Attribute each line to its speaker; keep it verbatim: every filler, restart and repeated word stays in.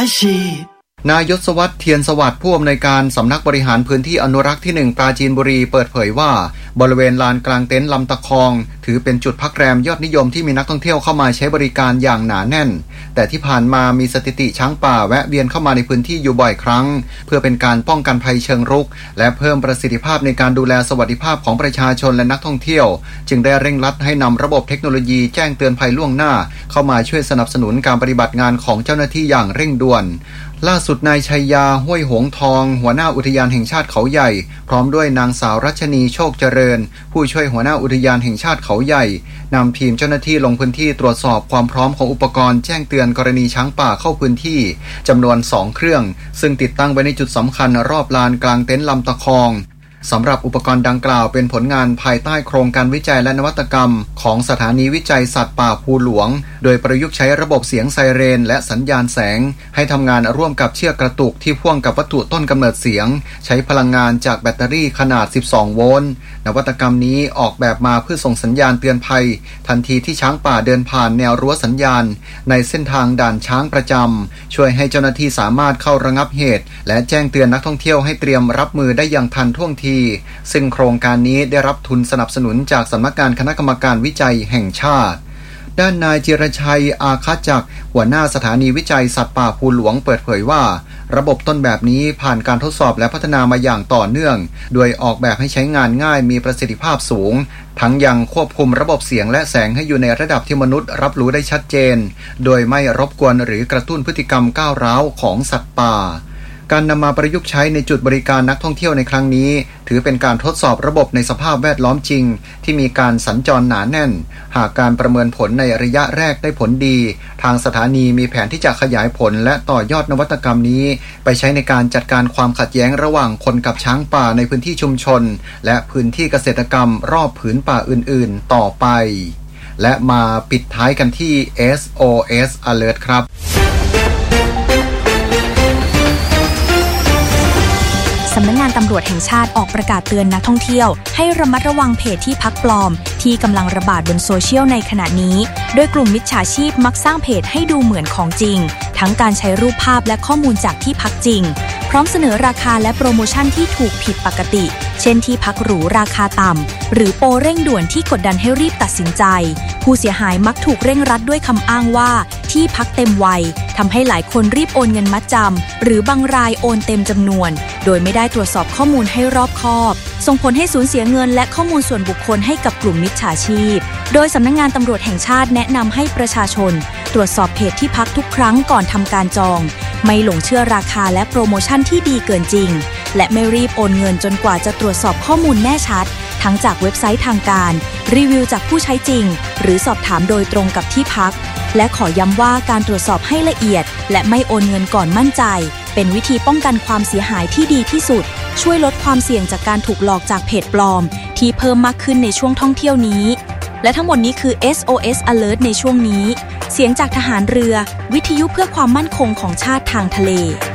Speaker 1: ชีนายศวัฒน์เทียนสวัสดิ์ผู้อำนวยการสำนักบริหารพื้นที่อนุรักษ์ที่หนึ่งปราจีนบุรีเปิดเผยว่าบริเวณลานกลางเต็นท์ลำตะคองถือเป็นจุดพักแรมยอดนิยมที่มีนักท่องเที่ยวเข้ามาใช้บริการอย่างหนาแน่นแต่ที่ผ่านมามีสถิติช้างป่าแวะเวียนเข้ามาในพื้นที่อยู่บ่อยครั้งเพื่อเป็นการป้องกันภัยเชิงรุกและเพิ่มประสิทธิภาพในการดูแลสวัสดิภาพของประชาชนและนักท่องเที่ยวจึงได้เร่งรัดให้นำระบบเทคโนโลยีแจ้งเตือนภัยล่วงหน้าเข้ามาช่วยสนับสนุนการปฏิบัติงานของเจ้าหน้าที่อย่างเร่งด่วนล่าสุดนายชัยยาห้วยหงทองหัวหน้าอุทยานแห่งชาติเขาใหญ่พร้อมด้วยนางสาวรัชนีโชคเจริญผู้ช่วยหัวหน้าอุทยานแห่งชาติเขาใหญ่นำทีมเจ้าหน้าที่ลงพื้นที่ตรวจสอบความพร้อมของอุปกรณ์แจ้งเตือนกรณีช้างป่าเข้าพื้นที่จำนวนสองเครื่องซึ่งติดตั้งไว้ในจุดสำคัญรอบลานกลางเต็นท์ลำตะคองสำหรับอุปกรณ์ดังกล่าวเป็นผลงานภายใต้โครงการวิจัยและนวัตกรรมของสถานีวิจัยสัตว์ป่าภูหลวงโดยประยุกต์ใช้ระบบเสียงไซเรนและสัญญาณแสงให้ทำงานร่วมกับเชือกกระตุกที่พ่วงกับวัตถุต้นกำเนิดเสียงใช้พลังงานจากแบตเตอรี่ขนาดสิบสองโวลต์นวัตกรรมนี้ออกแบบมาเพื่อส่งสัญญาณเตือนภัยทันทีที่ช้างป่าเดินผ่านแนวรั้วสัญญาณในเส้นทางด่านช้างประจำช่วยให้เจ้าหน้าที่สามารถเข้าระงับเหตุและแจ้งเตือนนักท่องเที่ยวให้เตรียมรับมือได้อย่างทันท่วงทีซึ่งโครงการนี้ได้รับทุนสนับสนุนจากสำนักงานคณะกรรมการวิจัยแห่งชาติด้านนายจิรชัยอาคาจักรหัวหน้าสถานีวิจัยสัตว์ป่าภูหลวงเปิดเผยว่าระบบต้นแบบนี้ผ่านการทดสอบและพัฒนามาอย่างต่อเนื่องโดยออกแบบให้ใช้งานง่ายมีประสิทธิภาพสูงทั้งยังควบคุมระบบเสียงและแสงให้อยู่ในระดับที่มนุษย์รับรู้ได้ชัดเจนโดยไม่รบกวนหรือกระตุ้นพฤติกรรมก้าวร้าวของสัตว์ป่าการนำมาประยุกต์ใช้ในจุดบริการนักท่องเที่ยวในครั้งนี้ถือเป็นการทดสอบระบบในสภาพแวดล้อมจริงที่มีการสัญจรหนาแน่นหากการประเมินผลในระยะแรกได้ผลดีทางสถานีมีแผนที่จะขยายผลและต่อยอดนวัตกรรมนี้ไปใช้ในการจัดการความขัดแย้งระหว่างคนกับช้างป่าในพื้นที่ชุมชนและพื้นที่เกษตรกรรมรอบผืนป่าอื่นๆต่อไปและมาปิดท้ายกันที่ เอส โอ เอส Alert ครับ
Speaker 2: สำนักงานตำรวจแห่งชาติออกประกาศเตือนนักท่องเที่ยวให้ระมัดระวังเพจที่พักปลอมที่กำลังระบาดบนโซเชียลในขณะนี้โดยกลุ่มมิจฉาชีพมักสร้างเพจให้ดูเหมือนของจริงทั้งการใช้รูปภาพและข้อมูลจากที่พักจริงพร้อมเสนอราคาและโปรโมชั่นที่ถูกผิดปกติเช่นที่พักหรูราคาต่ำหรือโปรเร่งด่วนที่กดดันให้รีบตัดสินใจผู้เสียหายมักถูกเร่งรัดด้วยคำอ้างว่าที่พักเต็มวัยทำให้หลายคนรีบโอนเงินมัดจำหรือบางรายโอนเต็มจำนวนโดยไม่ได้ตรวจสอบข้อมูลให้รอบคอบส่งผลให้สูญเสียเงินและข้อมูลส่วนบุคคลให้กับกลุ่มมิจฉาชีพโดยสำนักงานตำรวจแห่งชาติแนะนำให้ประชาชนตรวจสอบเพจที่พักทุกครั้งก่อนทำการจองไม่หลงเชื่อราคาและโปรโมชั่นที่ดีเกินจริงและไม่รีบโอนเงินจนกว่าจะตรวจสอบข้อมูลแน่ชัดทั้งจากเว็บไซต์ทางการรีวิวจากผู้ใช้จริงหรือสอบถามโดยตรงกับที่พักและขอย้ำว่าการตรวจสอบให้ละเอียดและไม่โอนเงินก่อนมั่นใจเป็นวิธีป้องกันความเสียหายที่ดีที่สุดช่วยลดความเสี่ยงจากการถูกหลอกจากเพจปลอมที่เพิ่มมากขึ้นในช่วงท่องเที่ยวนี้และทั้งหมดนี้คือ เอส โอ เอส Alert ในช่วงนี้เสียงจากทหารเรือวิทยุเพื่อความมั่นคงของชาติทางทะเล